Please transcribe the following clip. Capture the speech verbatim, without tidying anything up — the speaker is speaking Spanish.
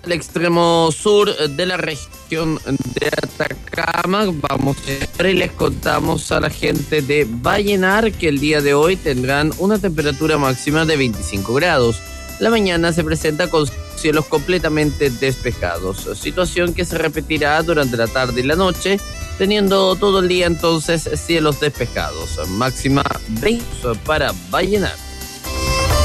al extremo sur de la región de Atacama. Vamos a y les contamos a la gente de Vallenar que el día de hoy tendrán una temperatura máxima de veinticinco grados. La mañana se presenta con cielos completamente despejados, situación que se repetirá durante la tarde y la noche, teniendo todo el día entonces cielos despejados. Máxima veinte para Vallenar.